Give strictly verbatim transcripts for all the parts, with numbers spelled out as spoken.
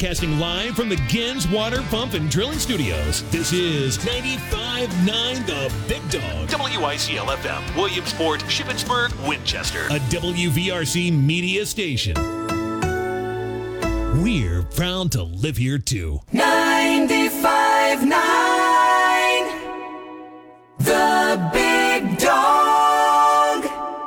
Casting live from the Gens Water Pump and Drilling Studios. This is ninety-five point nine The Big Dog. W I C L F M, Williamsport, Shippensburg, Winchester. A W V R C media station. We're proud to live here too. ninety-five point nine The Big Dog.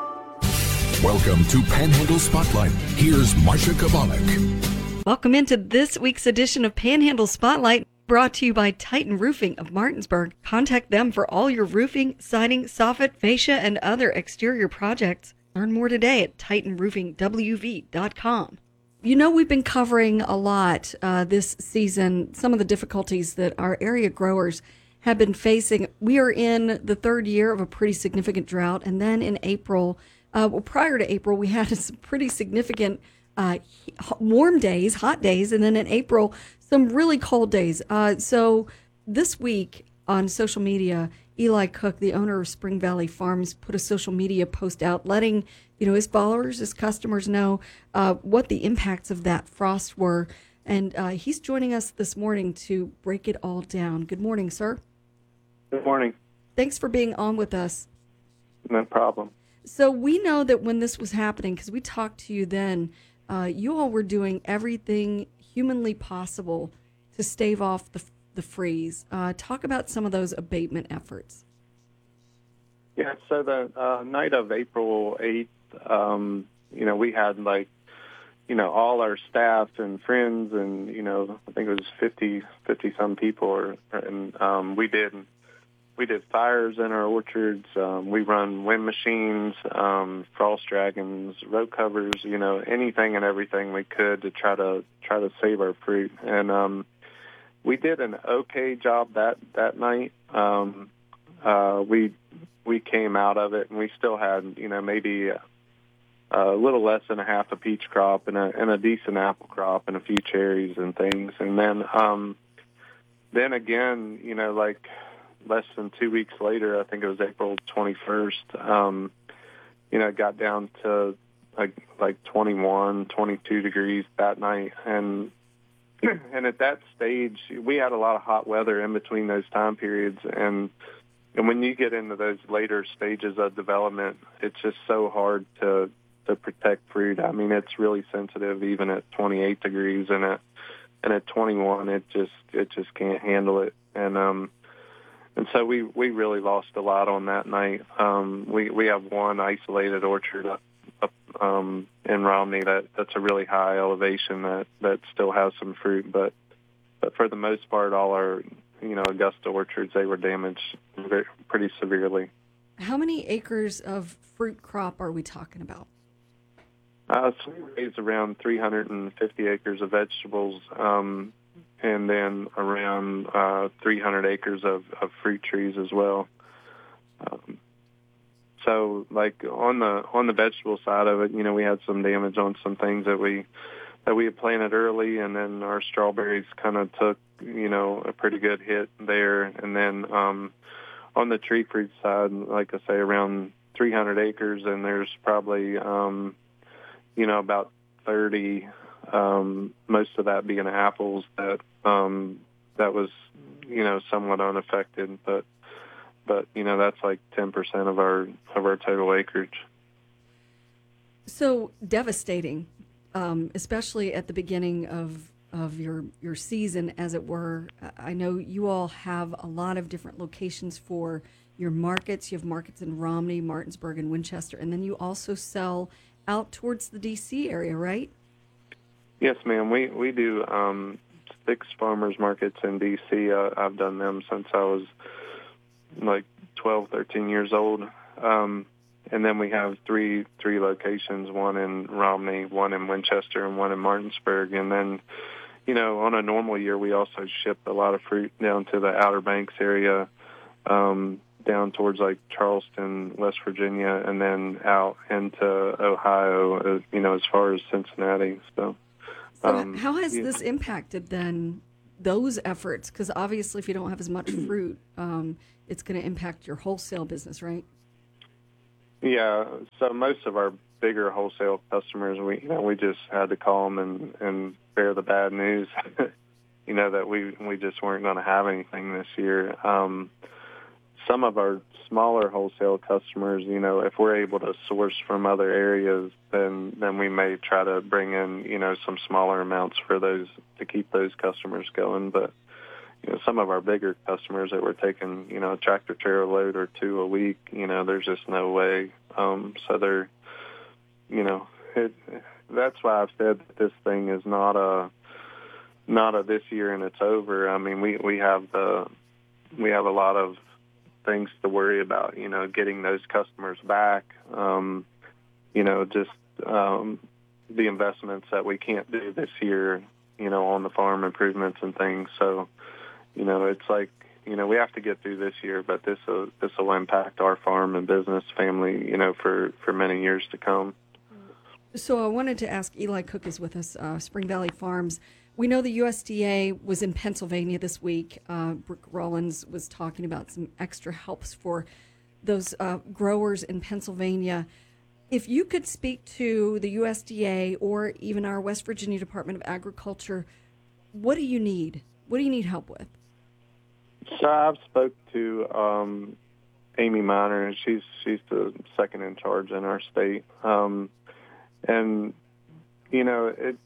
Welcome to Panhandle Spotlight. Here's Marsha Kavalik. Welcome into this week's edition of Panhandle Spotlight, brought to you by Titan Roofing of Martinsburg. Contact them for all your roofing, siding, soffit, fascia, and other exterior projects. Learn more today at titan roofing w v dot com. You know, we've been covering a lot uh, this season, some of the difficulties that our area growers have been facing. We are in the third year of a pretty significant drought, and then in April, uh, well, prior to April, we had some pretty significant Uh, warm days, hot days, and then in April, some really cold days. Uh, so this week on social media, Eli Cook, the owner of Spring Valley Farms, put a social media post out letting you know his followers, his customers know uh, what the impacts of that frost were. And uh, he's joining us this morning to break it all down. Good morning, sir. Good morning. Thanks for being on with us. No problem. So we know that when this was happening, because we talked to you then, Uh, you all were doing everything humanly possible to stave off the the freeze. Uh, talk about some of those abatement efforts. Yeah, so the uh, night of April eighth, um, you know, we had like, you know, all our staff and friends and, you know, I think it was fifty, fifty some people, or, and um, we did We did fires in our orchards. Um, we run wind machines, um, frost dragons, row covers. You know, anything and everything we could to try to try to save our fruit. And um, we did an okay job that that night. Um, uh, we we came out of it, and we still had, you know, maybe a, a little less than a half a peach crop and a and a decent apple crop and a few cherries and things. And then um, then again, you know, like. Less than two weeks later, I think it was April twenty-first, um, you know, it got down to like, like twenty-one, twenty-two degrees that night. And and at that stage, we had a lot of hot weather in between those time periods. And, and when you get into those later stages of development, it's just so hard to, to protect fruit. I mean, it's really sensitive even at twenty-eight degrees, and at, and at twenty-one, it just, it just can't handle it. And, um, And so we, we really lost a lot on that night. Um, we we have one isolated orchard up, up um, in Romney that, that's a really high elevation that, that still has some fruit, but but for the most part, all our you know Augusta orchards, they were damaged very, pretty severely. How many acres of fruit crop are we talking about? Uh, so we raised around three hundred fifty acres of vegetables. Um, and then around uh, three hundred acres of, of fruit trees as well. Um, so, like on the on the vegetable side of it, you know, we had some damage on some things that we that we had planted early, and then our strawberries kind of took, you know, a pretty good hit there. And then um, on the tree fruit side, like I say, around three hundred acres, and there's probably, um, you know, about thirty. Um, most of that being apples that um, that was, you know, somewhat unaffected, but but you know that's like ten percent of our of our total acreage. So devastating, um, especially at the beginning of of your your season, as it were. I know you all have a lot of different locations for your markets. You have markets in Romney, Martinsburg, and Winchester, and then you also sell out towards the D C area, right? Yes, ma'am. We we do um, six farmers markets in D C. Uh, I've done them since I was like twelve, thirteen years old. Um, and then we have three three locations, one in Romney, one in Winchester, and one in Martinsburg. And then, you know, on a normal year, we also ship a lot of fruit down to the Outer Banks area, um, down towards like Charleston, West Virginia, and then out into Ohio, uh, you know, as far as Cincinnati. So. So Um, how has yeah. this impacted then those efforts? Because obviously if you don't have as much fruit, um, it's going to impact your wholesale business, right? Yeah, so most of our bigger wholesale customers, we you know we just had to call them and, and bear the bad news, you know, that we we just weren't going to have anything this year. Um, some of our smaller wholesale customers, you know, if we're able to source from other areas, then then we may try to bring in, you know, some smaller amounts for those to keep those customers going. But you know, some of our bigger customers that were taking, you know, a tractor trailer load or two a week, you know, there's just no way. Um, so they're, you know, it, that's why I've said that this thing is not a not a this year and it's over. I mean, we we have the we have a lot of things to worry about, you know, getting those customers back, um, you know, just um, the investments that we can't do this year, you know, on the farm improvements and things. So, you know, it's like, you know, we have to get through this year, but this will this will impact our farm and business family, you know, for, for many years to come. So I wanted to ask, Eli Cook is with us, uh, Spring Valley Farms. We know the U S D A was in Pennsylvania this week. Uh, Brooke Rollins was talking about some extra helps for those uh, growers in Pennsylvania. If you could speak to the U S D A or even our West Virginia Department of Agriculture, what do you need? What do you need help with? So I've spoke to um, Amy Miner, and she's she's the second in charge in our state. Um, and, you know, it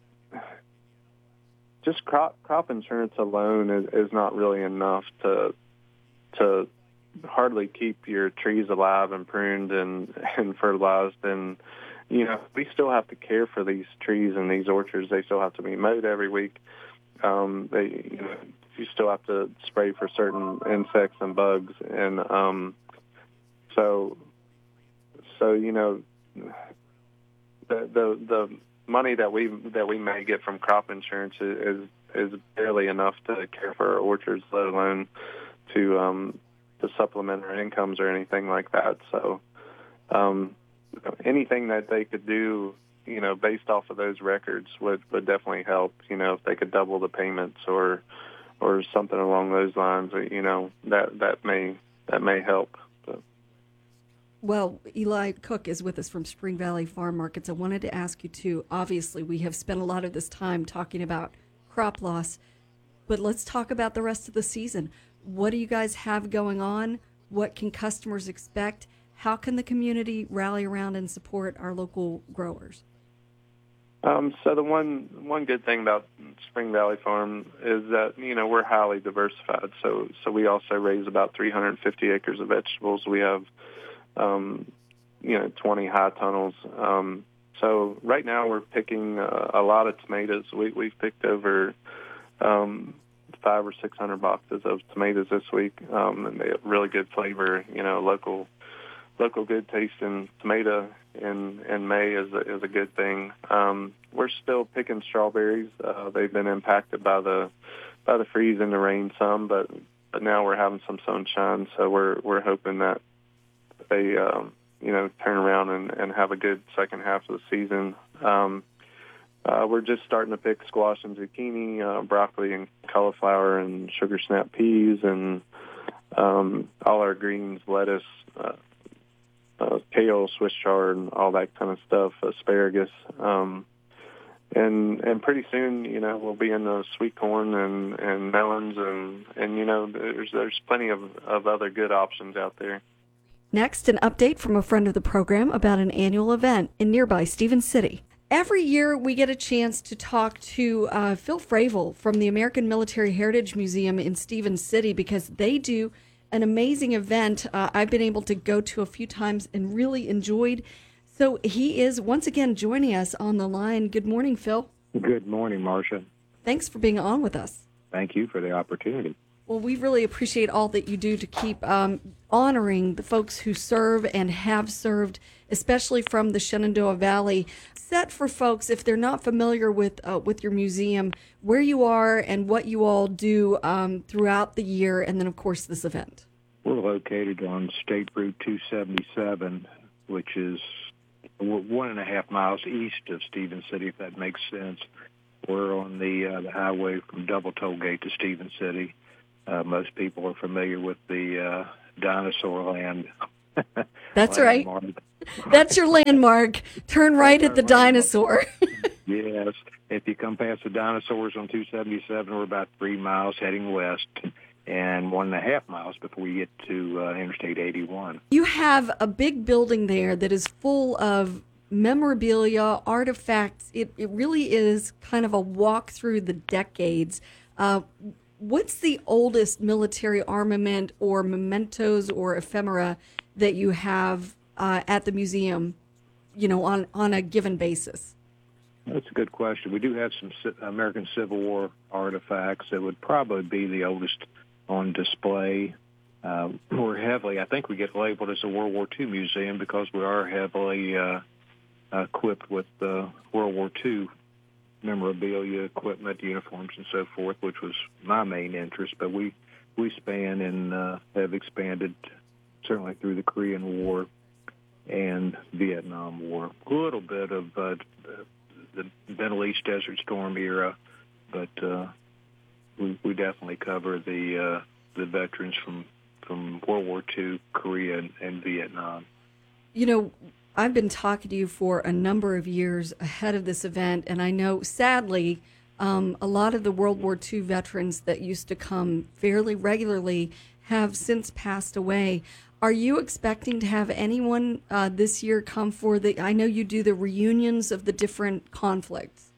just crop crop insurance alone is, is not really enough to to hardly keep your trees alive and pruned and, and fertilized. And, you know, we still have to care for these trees and these orchards. They still have to be mowed every week. Um, they, you know, you still have to spray for certain insects and bugs. And um, so, so you know, the the the money that we that we may get from crop insurance is is barely enough to care for our orchards, let alone to um, to supplement our incomes or anything like that. So um, anything that they could do, you know, based off of those records would, would definitely help. You know, if they could double the payments or or something along those lines, you know, that that may that may help. So. Well, Eli Cook is with us from Spring Valley Farm Markets. I wanted to ask you, too, obviously we have spent a lot of this time talking about crop loss, but let's talk about the rest of the season. What do you guys have going on? What can customers expect? How can the community rally around and support our local growers? Um, so the one one good thing about Spring Valley Farm is that, you know, we're highly diversified. So so we also raise about three hundred fifty acres of vegetables. We have Um, you know, twenty high tunnels. Um, so right now we're picking uh, a lot of tomatoes. We, we've picked over um, five or six hundred boxes of tomatoes this week, um, and they have really good flavor. You know, local, local good tasting tomato in in May is a, is a good thing. Um, we're still picking strawberries. Uh, they've been impacted by the by the freeze and the rain some, but but now we're having some sunshine. So we're we're hoping that they, um, you know, turn around and, and have a good second half of the season. Um, uh, we're just starting to pick squash and zucchini, uh, broccoli and cauliflower and sugar snap peas, and um, all our greens, lettuce, uh, uh, kale, Swiss chard, and all that kind of stuff, asparagus. Um, and and pretty soon, you know, we'll be in the sweet corn and, and melons, and, and, you know, there's, there's plenty of, of other good options out there. Next, an update from a friend of the program about an annual event in nearby Stevens City. Every year, we get a chance to talk to uh, Phil Fravel from the American Military Heritage Museum in Stevens City because they do an amazing event uh, I've been able to go to a few times and really enjoyed. So he is once again joining us on the line. Good morning, Phil. Good morning, Marcia. Thanks for being on with us. Thank you for the opportunity. Well, we really appreciate all that you do to keep um, honoring the folks who serve and have served, especially from the Shenandoah Valley. Set for folks, if they're not familiar with uh, with your museum, where you are and what you all do um, throughout the year, and then, of course, this event. We're located on State Route two seventy-seven, which is one and a half miles east of Stevens City, if that makes sense. We're on the, uh, the highway from Double Tollgate to Stevens City. Uh, most people are familiar with the uh, dinosaur land. That's right. That's your landmark. Turn right at the dinosaur. Yes. If you come past the dinosaurs on two seventy-seven, we're about three miles heading west and one and a half miles before we get to uh, Interstate eighty-one. You have a big building there that is full of memorabilia, artifacts. It, it really is kind of a walk through the decades. Uh, what's the oldest military armament or mementos or ephemera that you have uh, at the museum, you know, on, on a given basis? That's a good question. We do have some American Civil War artifacts that would probably be the oldest on display. Uh, we're heavily, I think we get labeled as a World War Two museum because we are heavily uh, equipped with uh, World War Two memorabilia, equipment, uniforms, and so forth, which was my main interest. But we, we span and uh, have expanded certainly through the Korean War and Vietnam War. A little bit of uh, the Middle East Desert Storm era, but uh, we, we definitely cover the uh, the veterans from, from World War Two, Korea, and, and Vietnam. You know, I've been talking to you for a number of years ahead of this event, and I know, sadly, um, a lot of the World War Two veterans that used to come fairly regularly have since passed away. Are you expecting to have anyone uh, this year come for the, I know you do the reunions of the different conflicts.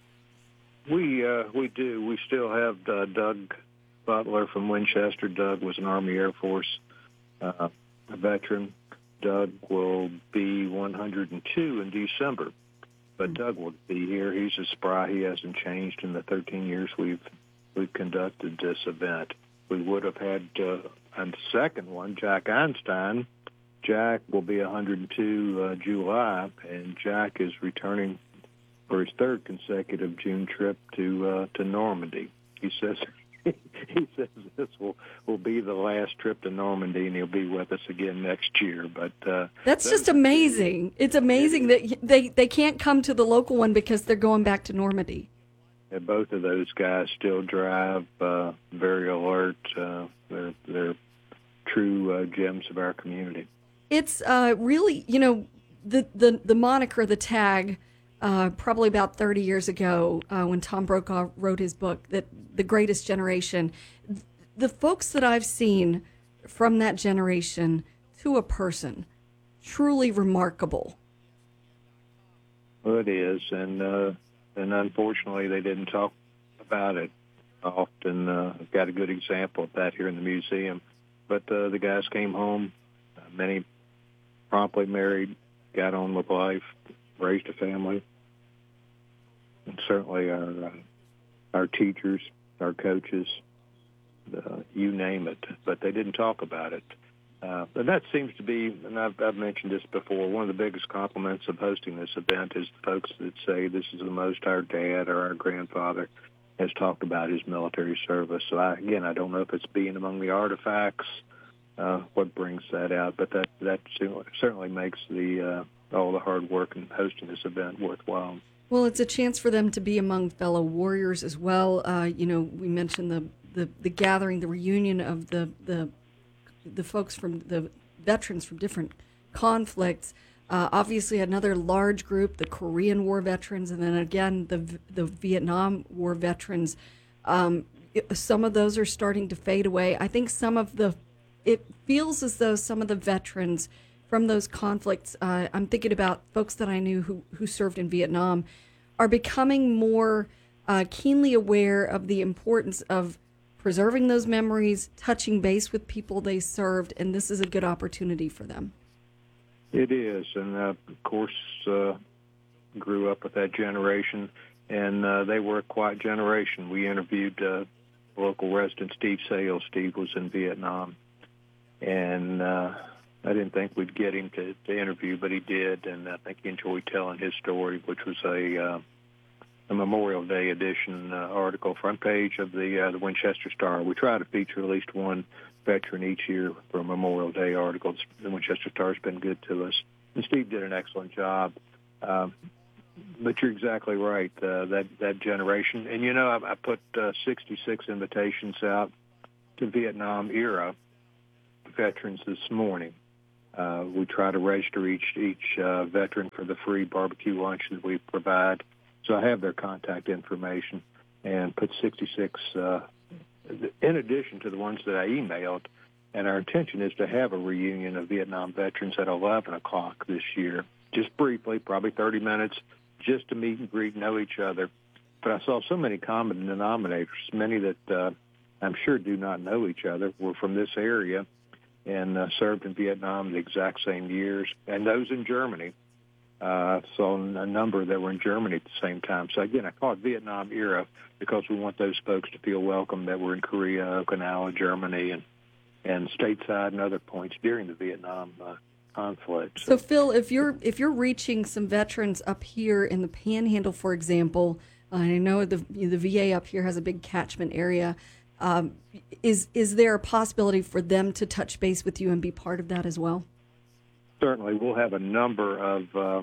We uh, we do. We still have uh, Doug Butler from Winchester. Doug was an Army Air Force uh, a veteran. Doug will be one hundred two in December, but mm-hmm. Doug will be here. He's a spry. He hasn't changed in the thirteen years we've we've conducted this event. We would have had uh, a second one, Jack Einstein. Jack will be one hundred two uh, July, and Jack is returning for his third consecutive June trip to uh, to Normandy. He says he says this will, will be the last trip to Normandy, and he'll be with us again next year. But uh, that's just amazing. It's amazing that they, they can't come to the local one because they're going back to Normandy. Yeah, both of those guys still drive, uh, very alert. Uh, they're, they're true uh, gems of our community. It's uh, really, you know, the, the, the moniker, the tag, uh, probably about thirty years ago uh, when Tom Brokaw wrote his book, that The Greatest Generation, the folks that I've seen from that generation to a person, truly remarkable. Well, it is, and uh, and unfortunately they didn't talk about it often. Uh, I've got a good example of that here in the museum. But uh, the guys came home, uh, many promptly married, got on with life, raised a family, and certainly our uh, our teachers, our coaches, uh, you name it, but they didn't talk about it. Uh, and that seems to be, and I've, I've mentioned this before, one of the biggest compliments of hosting this event is the folks that say this is the most our dad or our grandfather has talked about his military service. So, I, again, I don't know if it's being among the artifacts, uh, what brings that out, but that, that certainly makes the uh, all the hard work in hosting this event worthwhile. Well, it's a chance for them to be among fellow warriors as well. Uh, you know, we mentioned the, the, the gathering, the reunion of the, the the folks from the veterans from different conflicts. Uh, obviously, another large group, the Korean War veterans, and then again the the Vietnam War veterans. Um, it, some of those are starting to fade away. I think some of the, it feels as though some of the veterans from those conflicts, uh, I'm thinking about folks that I knew who, who served in Vietnam, are becoming more uh, keenly aware of the importance of preserving those memories, touching base with people they served, and this is a good opportunity for them. It is, and uh, of course, uh, grew up with that generation, and uh, they were a quiet generation. We interviewed uh, local resident Steve Sales. Steve was in Vietnam, and uh, I didn't think we'd get him to, to interview, but he did, and I think he enjoyed telling his story, which was a uh, a Memorial Day edition uh, article, front page of the uh, the Winchester Star. We try to feature at least one veteran each year for a Memorial Day article. The Winchester Star's been good to us, and Steve did an excellent job. Um, but you're exactly right, uh, that that generation. And you know, I, I put uh, sixty-six invitations out to Vietnam era veterans this morning, Uh, we try to register each each uh, veteran for the free barbecue lunch that we provide. So I have their contact information and put sixty-six uh, in addition to the ones that I emailed. And our intention is to have a reunion of Vietnam veterans at eleven o'clock this year, just briefly, probably thirty minutes, just to meet and greet, know each other. But I saw so many common denominators, many that uh, I'm sure do not know each other, were from this area and uh, served in Vietnam the exact same years, and those in Germany. Uh, saw a number that were in Germany at the same time. So, again, I call it Vietnam era because we want those folks to feel welcome that were in Korea, Okinawa, Germany, and, and stateside and other points during the Vietnam uh, conflict. So, Phil, if you're if you're reaching some veterans up here in the Panhandle, for example, uh, I know the the V A up here has a big catchment area. Um, is is there a possibility for them to touch base with you and be part of that as well? Certainly, we'll have a number of uh,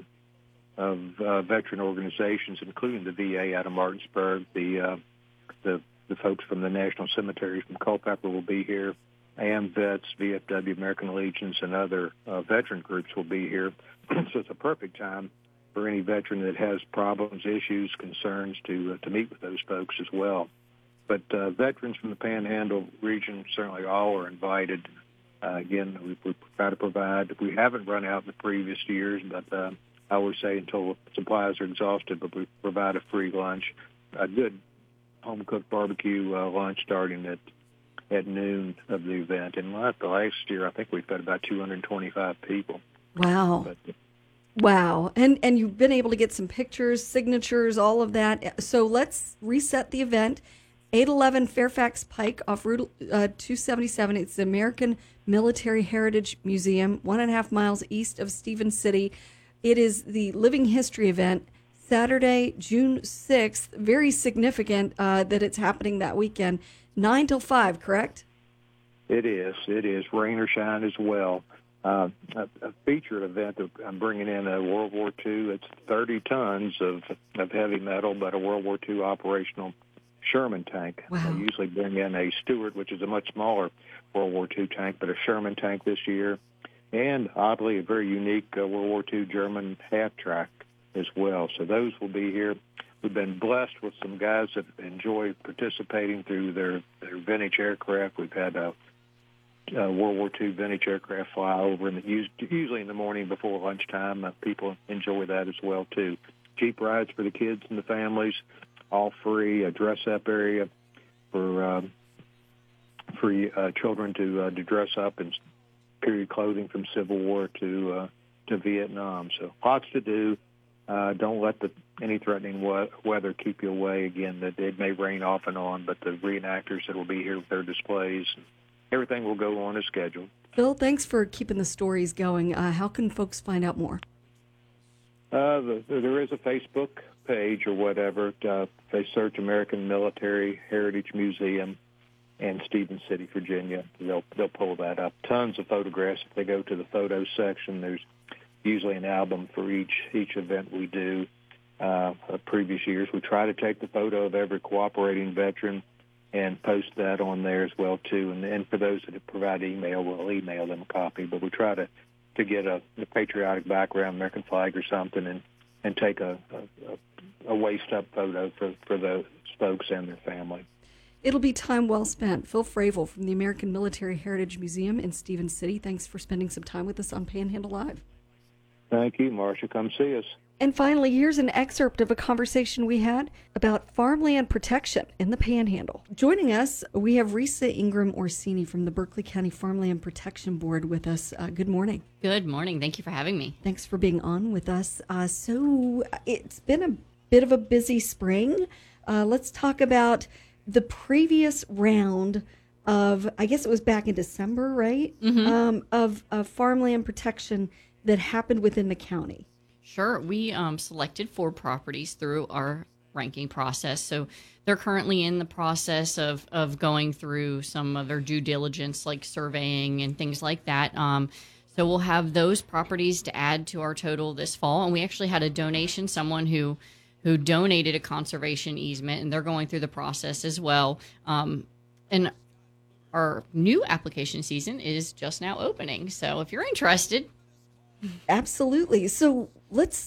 of uh, veteran organizations, including the V A out of Martinsburg. The uh, the the folks from the National Cemeteries from Culpeper will be here. AMVETS, V F W, American Legions, and other uh, veteran groups will be here. So it's a perfect time for any veteran that has problems, issues, concerns to uh, to meet with those folks as well. But uh, veterans from the Panhandle region, certainly all are invited. Uh, again, we, we try to provide. We haven't run out in the previous years, but uh, I always say until supplies are exhausted, but we provide a free lunch, a good home-cooked barbecue uh, lunch starting at at noon of the event. And the last year, I think we fed about two hundred twenty-five people. Wow. But, Wow. And and you've been able to get some pictures, signatures, all of that. So let's reset the event. eight eleven Fairfax Pike off Route uh, two seventy-seven. It's the American Military Heritage Museum, one and a half miles east of Stephen City. It is the Living History event, Saturday, June sixth. Very significant uh, that it's happening that weekend. nine till five, correct? It is. It is. Rain or shine as well. Uh, a, a featured event that I'm bringing in a World War Two. It's thirty tons of, of heavy metal, but a World War Two operational Sherman tank. Wow. I usually bring in a Stuart, which is a much smaller World War Two tank, but a Sherman tank this year. And, oddly, a very unique uh, World War Two German half-track as well. So those will be here. We've been blessed with some guys that enjoy participating through their, their vintage aircraft. We've had a, a World War Two vintage aircraft fly over, and usually in the morning before lunchtime. Uh, people enjoy that as well, too. Jeep rides for the kids and the families, all free, a dress-up area for um, for uh, children to uh, to dress up in period clothing from Civil War to uh, to Vietnam. So lots to do. Uh, don't let the any threatening we- weather keep you away. Again, that it may rain off and on, but the reenactors that will be here with their displays, everything will go on as scheduled. Phil, thanks for keeping the stories going. Uh, how can folks find out more? Uh, the, there is a Facebook page or whatever. Uh, they search American Military Heritage Museum and Stephen City, Virginia. They'll they'll pull that up. Tons of photographs. If they go to the photos section, there's usually an album for each each event we do. Uh, of previous years, we try to take the photo of every cooperating veteran and post that on there as well too. And, and for those that provide email, we'll email them a copy. But we try to, to get a, a patriotic background, American flag or something, and, and take a, a, a waist-up photo for, for those folks and their family. It'll be time well spent. Phil Fravel from the American Military Heritage Museum in Stephen City. Thanks for spending some time with us on Panhandle Live. Thank you, Marcia. Come see us. And finally, here's an excerpt of a conversation we had about farmland protection in the Panhandle. Joining us, we have Risa Ingram Orsini from the Berkeley County Farmland Protection Board with us. Uh, good morning. Good morning. Thank you for having me. Thanks for being on with us. Uh, so it's been a bit of a busy spring. Uh, let's talk about the previous round of, I guess it was back in December, right? Mm-hmm. Um, of, of farmland protection that happened within the county. Sure. We um, selected four properties through our ranking process. So they're currently in the process of, of going through some of their due diligence, like surveying and things like that. Um, so we'll have those properties to add to our total this fall. And we actually had a donation, someone who who donated a conservation easement, and they're going through the process as well. Um, and our new application season is just now opening. So if you're interested, Absolutely. So let's